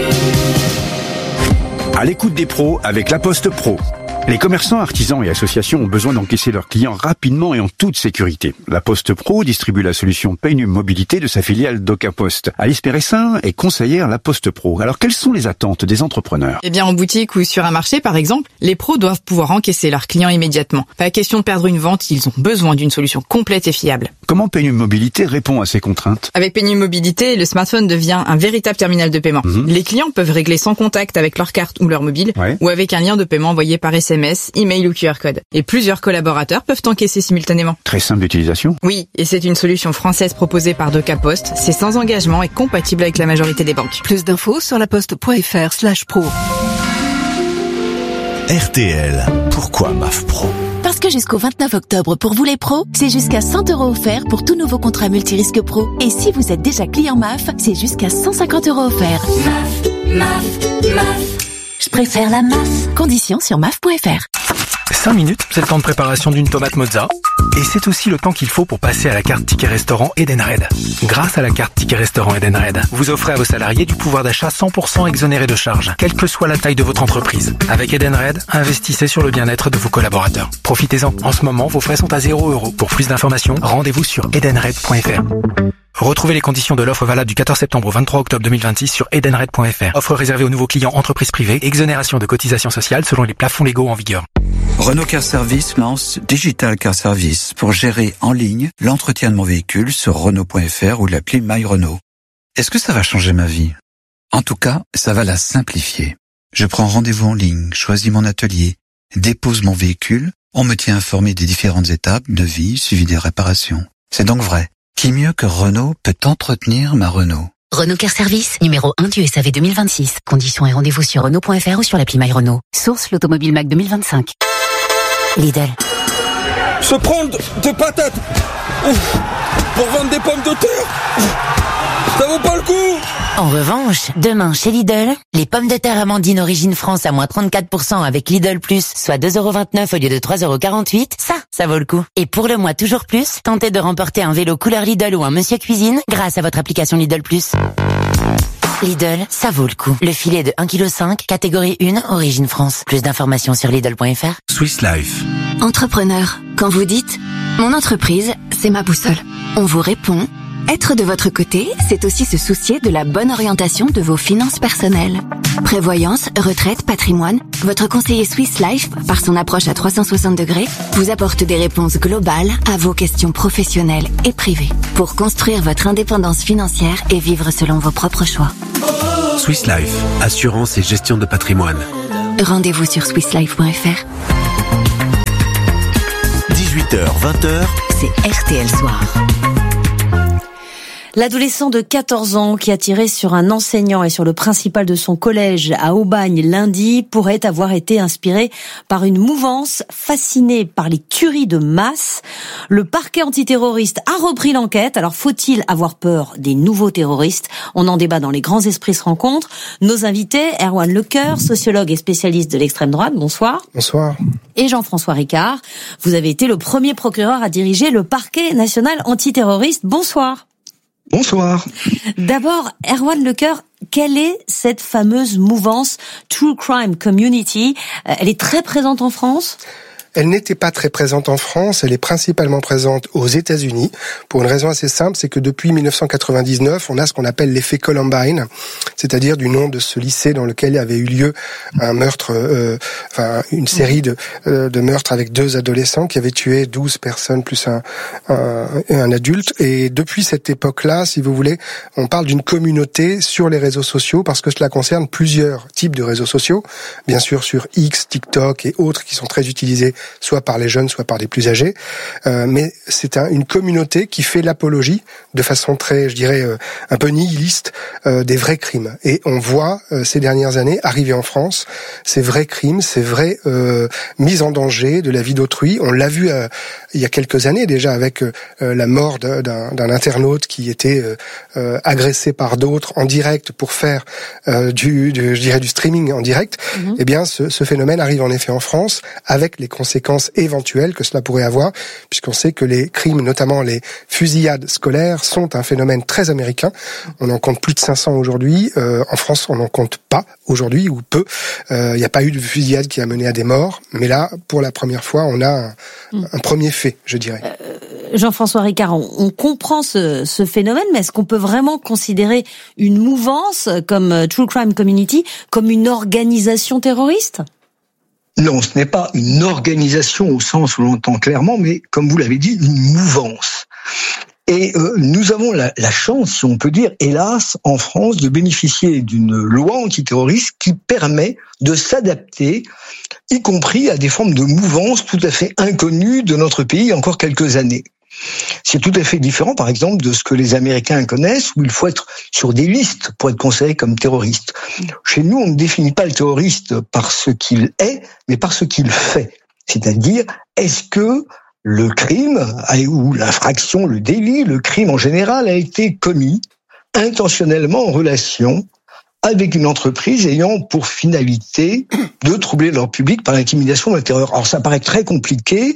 À l'écoute des pros avec La Poste Pro. Les commerçants, artisans et associations ont besoin d'encaisser leurs clients rapidement et en toute sécurité. La Poste Pro distribue la solution Paynum Mobilité de sa filiale DocaPost. Alice Péressin est conseillère La Poste Pro. Alors, quelles sont les attentes des entrepreneurs? Eh bien, en boutique ou sur un marché, par exemple, les pros doivent pouvoir encaisser leurs clients immédiatement. Pas question de perdre une vente, ils ont besoin d'une solution complète et fiable. Comment Paynum Mobilité répond à ces contraintes? Avec Paynum Mobilité, le smartphone devient un véritable terminal de paiement. Les clients peuvent régler sans contact avec leur carte ou leur mobile, ou avec un lien de paiement envoyé par SMS, email ou QR code. Et plusieurs collaborateurs peuvent encaisser simultanément. Très simple d'utilisation. Oui, et c'est une solution française proposée par DocaPost. C'est sans engagement et compatible avec la majorité des banques. Plus d'infos sur laposte.fr/pro. RTL. Pourquoi MAF Pro? Parce que jusqu'au 29 octobre, pour vous les pros, c'est jusqu'à 100 € offerts pour tout nouveau contrat multirisque pro. Et si vous êtes déjà client MAF, c'est jusqu'à 150 € offerts. MAF. Je préfère la MAF. Conditions sur MAF.fr. 5 minutes, c'est le temps de préparation d'une tomate mozza. Et c'est aussi le temps qu'il faut pour passer à la carte Ticket Restaurant Edenred. Grâce à la carte Ticket Restaurant Edenred, vous offrez à vos salariés du pouvoir d'achat 100% exonéré de charges, quelle que soit la taille de votre entreprise. Avec Edenred, investissez sur le bien-être de vos collaborateurs. Profitez-en. En ce moment, vos frais sont à 0 €. Pour plus d'informations, rendez-vous sur edenred.fr. Retrouvez les conditions de l'offre valable du 14 septembre au 23 octobre 2026 sur edenred.fr. Offre réservée aux nouveaux clients entreprises privées. Exonération de cotisations sociales selon les plafonds légaux en vigueur. Renault Car Service lance Digital Car Service pour gérer en ligne l'entretien de mon véhicule sur Renault.fr ou l'appli My Renault. Est-ce que ça va changer ma vie? En tout cas, ça va la simplifier. Je prends rendez-vous en ligne, choisis mon atelier, dépose mon véhicule, on me tient informé des différentes étapes de vie suivi des réparations. C'est donc vrai. Qui mieux que Renault peut entretenir ma Renault? Renault Car Service, numéro 1 du SAV 2026. Conditions et rendez-vous sur Renault.fr ou sur l'appli My Renault. Source l'Automobile Mac 2025. Lidl. Se prendre des patates pour vendre des pommes de terre. Ça vaut pas le coup. En revanche, demain chez Lidl, les pommes de terre Amandine Origine France à moins 34% avec Lidl Plus, soit 2,29€ au lieu de 3,48€, ça vaut le coup. Et pour le mois toujours plus, tentez de remporter un vélo couleur Lidl ou un Monsieur Cuisine grâce à votre application Lidl Plus. Lidl, ça vaut le coup. Le filet de 1,5 kg, catégorie 1, Origine France. Plus d'informations sur Lidl.fr. Swiss Life. Entrepreneur, quand vous dites « Mon entreprise, c'est ma boussole », on vous répond « Être de votre côté, c'est aussi se soucier de la bonne orientation de vos finances personnelles. Prévoyance, retraite, patrimoine, votre conseiller Swiss Life, par son approche à 360 degrés, vous apporte des réponses globales à vos questions professionnelles et privées pour construire votre indépendance financière et vivre selon vos propres choix. Swiss Life, assurance et gestion de patrimoine. Rendez-vous sur swisslife.fr. 18h, 20h, c'est RTL Soir. L'adolescent de 14 ans qui a tiré sur un enseignant et sur le principal de son collège à Aubagne lundi pourrait avoir été inspiré par une mouvance fascinée par les tueries de masse. Le parquet antiterroriste a repris l'enquête. Alors faut-il avoir peur des nouveaux terroristes ? On en débat dans Les Grands Esprits se rencontrent. Nos invités, Erwan Lecoeur, sociologue et spécialiste de l'extrême droite. Bonsoir. Bonsoir. Et Jean-François Ricard. Vous avez été le premier procureur à diriger le parquet national antiterroriste. Bonsoir. Bonsoir. D'abord, Erwan Lecoeur, quelle est cette fameuse mouvance True Crime Community ? Elle est très présente en France ? Elle n'était pas très présente en France, elle est principalement présente aux États-Unis, pour une raison assez simple, c'est que depuis 1999, on a ce qu'on appelle l'effet Columbine, c'est-à-dire du nom de ce lycée dans lequel avait eu lieu un meurtre, une série de meurtres avec 2 adolescents qui avaient tué 12 personnes plus un adulte. Et depuis cette époque-là, si vous voulez, on parle d'une communauté sur les réseaux sociaux parce que cela concerne plusieurs types de réseaux sociaux, bien sûr sur X, TikTok et autres qui sont très utilisés soit par les jeunes, soit par les plus âgés. Mais c'est une communauté qui fait l'apologie de façon très, je dirais, un peu nihiliste des vrais crimes. Et on voit ces dernières années arriver en France ces vrais crimes, ces vraies mises en danger de la vie d'autrui. On l'a vu il y a quelques années déjà avec la mort d'un internaute qui était agressé par d'autres en direct pour faire du streaming en direct. Eh bien, ce phénomène arrive en effet en France avec les conséquences éventuelles que cela pourrait avoir, puisqu'on sait que les crimes, notamment les fusillades scolaires, sont un phénomène très américain. On en compte plus de 500 aujourd'hui. En France, on n'en compte pas aujourd'hui, ou peu. Il n'y a pas eu de fusillade qui a mené à des morts, mais là, pour la première fois, on a un premier fait, je dirais. Jean-François Ricard, on comprend ce phénomène, mais est-ce qu'on peut vraiment considérer une mouvance comme True Crime Community comme une organisation terroriste ? Non, ce n'est pas une organisation au sens où l'on entend clairement, mais comme vous l'avez dit, une mouvance. Et nous avons la chance, si on peut dire, hélas, en France, de bénéficier d'une loi antiterroriste qui permet de s'adapter, y compris à des formes de mouvance tout à fait inconnues de notre pays il y a encore quelques années. C'est tout à fait différent, par exemple, de ce que les Américains connaissent, où il faut être sur des listes pour être considéré comme terroriste. Chez nous, on ne définit pas le terroriste par ce qu'il est, mais par ce qu'il fait. C'est-à-dire, est-ce que le crime, ou l'infraction, le délit, le crime en général, a été commis intentionnellement en relation avec une entreprise ayant pour finalité de troubler leur public par l'intimidation ou la terreur. Alors ça paraît très compliqué,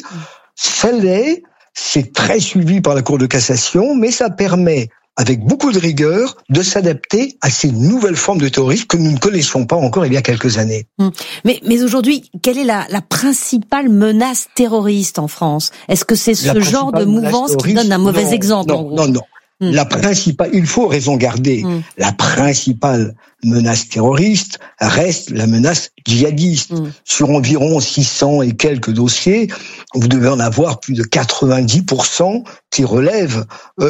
ça l'est. C'est très suivi par la Cour de cassation, mais ça permet, avec beaucoup de rigueur, de s'adapter à ces nouvelles formes de terrorisme que nous ne connaissions pas encore il y a quelques années. Mais aujourd'hui, quelle est la principale menace terroriste en France ? Est-ce que c'est ce genre de mouvance qui donne un mauvais exemple ? Non. La principale, il faut raison garder, la principale menace terroriste reste la menace djihadiste. Sur environ 600 et quelques dossiers, vous devez en avoir plus de 90% qui relèvent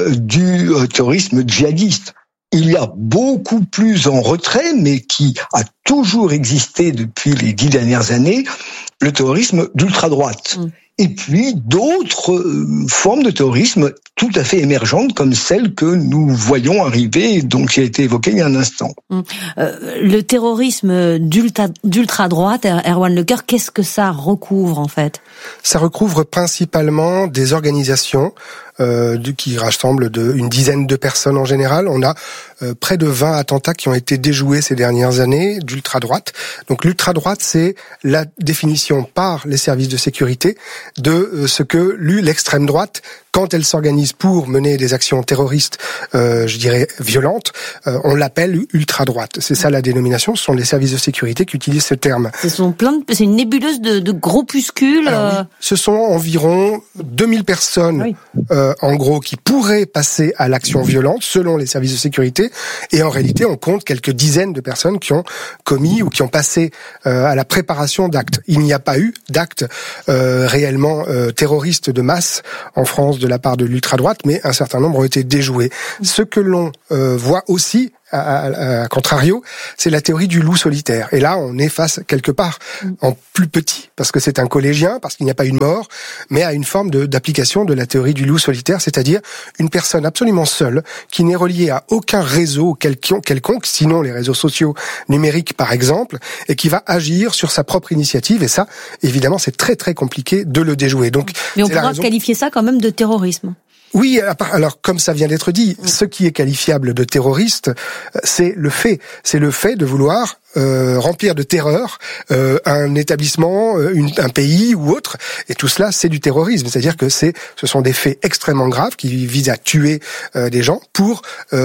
du terrorisme djihadiste. Il y a beaucoup plus en retrait, mais qui a toujours existé depuis les 10 dernières années, le terrorisme d'ultra-droite. Et puis d'autres formes de terrorisme tout à fait émergentes comme celle que nous voyons arriver, donc qui a été évoquée il y a un instant. Le terrorisme d'ultra-droite, Erwan Lecoeur, qu'est-ce que ça recouvre en fait ? Ça recouvre principalement des organisations qui rassemble une dizaine de personnes en général. On a près de 20 attentats qui ont été déjoués ces dernières années d'ultra-droite. Donc l'ultra-droite, c'est la définition par les services de sécurité de ce que l'extrême droite, quand elle s'organise pour mener des actions terroristes, je dirais violentes, on l'appelle ultra-droite. C'est ça la dénomination. Ce sont les services de sécurité qui utilisent ce terme. C'est une nébuleuse de groupuscules. Alors, oui, ce sont environ 2000 personnes, en gros, qui pourraient passer à l'action violente selon les services de sécurité. Et en réalité, on compte quelques dizaines de personnes qui ont commis ou qui ont passé à la préparation d'actes. Il n'y a pas eu d'actes réellement terroristes de masse en France de la part de l'ultra-droite, mais un certain nombre ont été déjoués. Ce que l'on voit aussi, à contrario, c'est la théorie du loup solitaire. Et là, on est face quelque part en plus petit, parce que c'est un collégien, parce qu'il n'y a pas une mort, mais à une forme d'application de la théorie du loup solitaire, c'est-à-dire une personne absolument seule, qui n'est reliée à aucun réseau quelconque, sinon les réseaux sociaux numériques par exemple, et qui va agir sur sa propre initiative. Et ça, évidemment, c'est très très compliqué de le déjouer. Donc, mais on pourra qualifier ça quand même de terrorisme. Oui, alors comme ça vient d'être dit, ce qui est qualifiable de terroriste, c'est le fait de vouloir remplir de terreur un établissement, un pays ou autre, et tout cela c'est du terrorisme, c'est-à-dire que ce sont des faits extrêmement graves qui visent à tuer des gens pour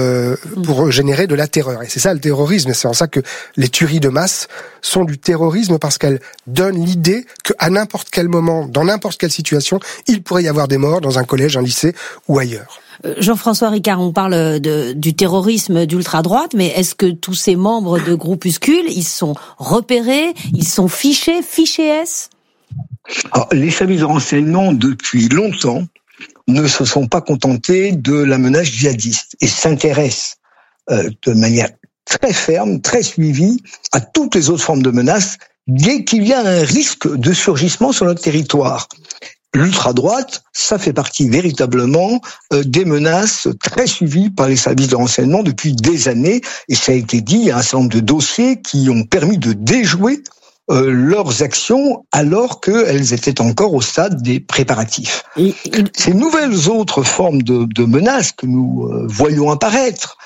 générer de la terreur, et c'est ça le terrorisme. C'est en ça que les tueries de masse sont du terrorisme, parce qu'elles donnent l'idée qu'à n'importe quel moment, dans n'importe quelle situation, il pourrait y avoir des morts dans un collège, un lycée ou ailleurs. Jean-François Ricard, on parle du terrorisme d'ultra-droite, mais est-ce que tous ces membres de groupuscules, ils sont repérés, ils sont fichés S ? Alors, les services de renseignement, depuis longtemps, ne se sont pas contentés de la menace djihadiste et s'intéressent de manière très ferme, très suivie à toutes les autres formes de menaces dès qu'il y a un risque de surgissement sur notre territoire. L'ultra-droite, ça fait partie véritablement des menaces très suivies par les services de renseignement depuis des années. Et ça a été dit, il y a un certain nombre de dossiers qui ont permis de déjouer leurs actions alors qu'elles étaient encore au stade des préparatifs. Ces nouvelles autres formes de menaces que nous voyons apparaître,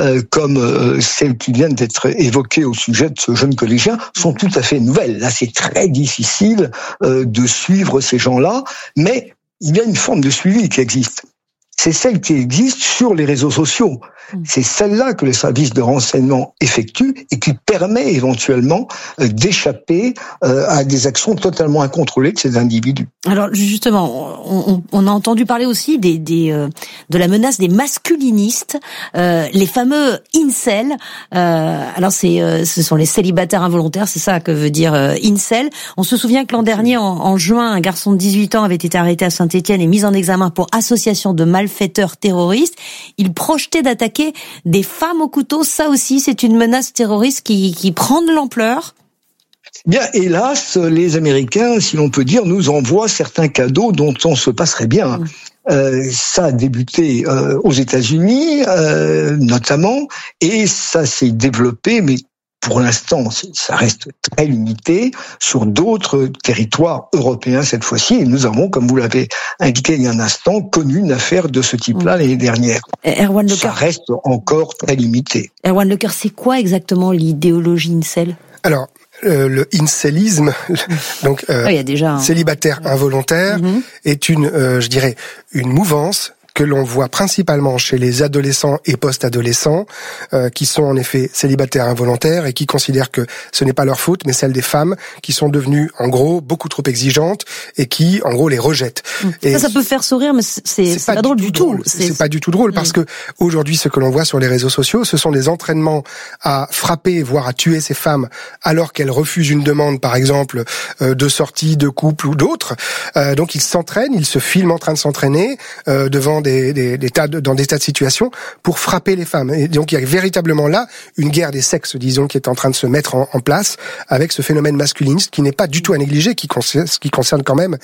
comme celles qui viennent d'être évoquées au sujet de ce jeune collégien, sont tout à fait nouvelles. Là, c'est très difficile de suivre ces gens-là, mais il y a une forme de suivi qui existe. C'est celle qui existe sur les réseaux sociaux. C'est celle-là que les services de renseignement effectuent et qui permet éventuellement d'échapper à des actions totalement incontrôlées de ces individus. Alors justement, on a entendu parler aussi de la menace des masculinistes, les fameux incels. Alors ce sont les célibataires involontaires, c'est ça que veut dire incel. On se souvient que l'an dernier, en juin, un garçon de 18 ans avait été arrêté à Saint-Étienne et mis en examen pour association de malfaiteurs terroristes. Il projetait d'attaquer des femmes au couteau. Ça aussi, c'est une menace terroriste qui prend de l'ampleur. Bien, hélas, les Américains, si l'on peut dire, nous envoient certains cadeaux dont on se passerait bien. Ça a débuté aux États-Unis, notamment, et ça s'est développé, mais pour l'instant, ça reste très limité sur d'autres territoires européens cette fois-ci. Et nous avons, comme vous l'avez indiqué il y a un instant, connu une affaire de ce type-là l'année dernière. Erwan Lecoeur, ça reste encore très limité. Erwan Lecoeur, c'est quoi exactement l'idéologie incel ? Alors, le incelisme, donc il y a déjà célibataire involontaire, est je dirais, une mouvance que l'on voit principalement chez les adolescents et post-adolescents, qui sont en effet célibataires involontaires et qui considèrent que ce n'est pas leur faute, mais celle des femmes qui sont devenues, en gros, beaucoup trop exigeantes et qui, en gros, les rejettent. Et ça peut faire sourire, mais c'est pas drôle du tout. C'est pas du tout drôle, parce que aujourd'hui, ce que l'on voit sur les réseaux sociaux, ce sont des entraînements à frapper, voire à tuer ces femmes, alors qu'elles refusent une demande, par exemple, de sortie, de couple ou d'autres. Donc ils s'entraînent, ils se filment en train de s'entraîner devant dans des tas de situations pour frapper les femmes. Et donc il y a véritablement là une guerre des sexes, disons, qui est en train de se mettre en place avec ce phénomène masculiniste qui n'est pas du tout à négliger, qui concerne quand même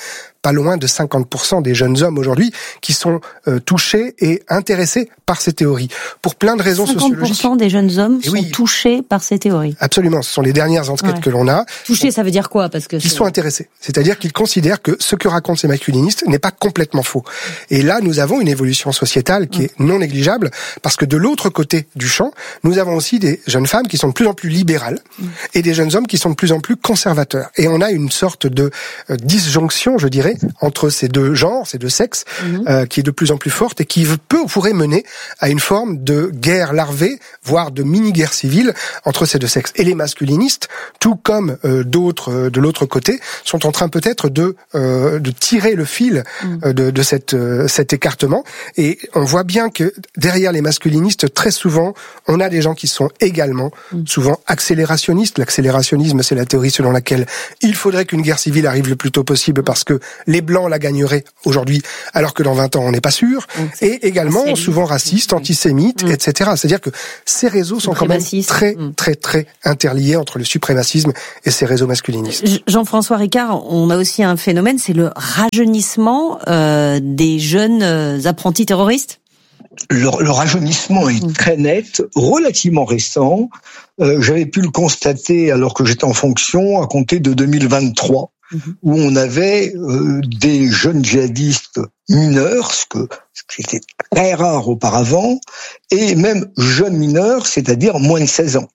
pas loin de 50% des jeunes hommes aujourd'hui qui sont touchés et intéressés par ces théories. Pour plein de raisons sociologiques. 50% des jeunes hommes sont touchés par ces théories. Absolument, ce sont les dernières enquêtes que l'on a. Touchés, ça veut dire quoi? Parce que ils sont intéressés. C'est-à-dire qu'ils considèrent que ce que racontent ces masculinistes n'est pas complètement faux. Et là, nous avons une évolution sociétale qui est non négligeable, parce que de l'autre côté du champ, nous avons aussi des jeunes femmes qui sont de plus en plus libérales et des jeunes hommes qui sont de plus en plus conservateurs. Et on a une sorte de disjonction, je dirais, entre ces deux genres, ces deux sexes, qui est de plus en plus forte et qui pourrait mener à une forme de guerre larvée, voire de mini-guerre civile entre ces deux sexes. Et les masculinistes, tout comme d'autres de l'autre côté, sont en train peut-être de tirer le fil de cet écartement. Et on voit bien que derrière les masculinistes, très souvent, on a des gens qui sont également souvent accélérationnistes. L'accélérationnisme, c'est la théorie selon laquelle il faudrait qu'une guerre civile arrive le plus tôt possible parce que les Blancs la gagneraient aujourd'hui, alors que dans 20 ans, on n'est pas sûr. Et également, souvent racistes, antisémites, etc. C'est-à-dire que ces réseaux sont quand même très, très, très interliés entre le suprémacisme et ces réseaux masculinistes. Jean-François Ricard, on a aussi un phénomène, c'est le rajeunissement des jeunes apprentis terroristes. Le rajeunissement est très net, relativement récent. J'avais pu le constater alors que j'étais en fonction à compter de 2023, où on avait des jeunes djihadistes mineurs, ce qui était très rare auparavant, et même jeunes mineurs, c'est-à-dire moins de 16 ans.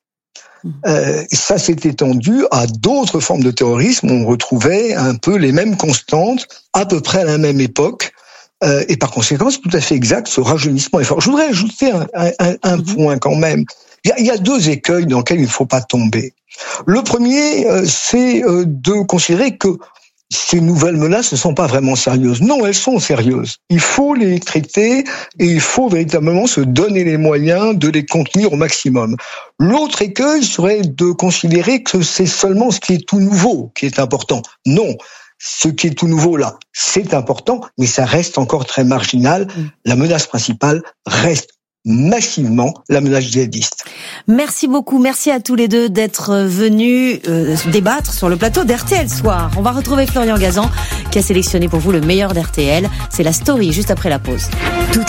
Ça s'est étendu à d'autres formes de terrorisme. On retrouvait un peu les mêmes constantes, à peu près à la même époque. Et par conséquent, c'est tout à fait exact, ce rajeunissement est fort. Je voudrais ajouter un point quand même. Il y a deux écueils dans lesquels il ne faut pas tomber. Le premier, c'est de considérer que ces nouvelles menaces ne sont pas vraiment sérieuses. Non, elles sont sérieuses. Il faut les traiter et il faut véritablement se donner les moyens de les contenir au maximum. L'autre écueil serait de considérer que c'est seulement ce qui est tout nouveau qui est important. Non. Ce qui est tout nouveau là, c'est important, mais ça reste encore très marginal. La menace principale reste massivement la menace djihadiste. Merci beaucoup, merci à tous les deux d'être venus débattre sur le plateau d'RTL Soir. On va retrouver Florian Gazan qui a sélectionné pour vous le meilleur d'RTL. C'est la story juste après la pause.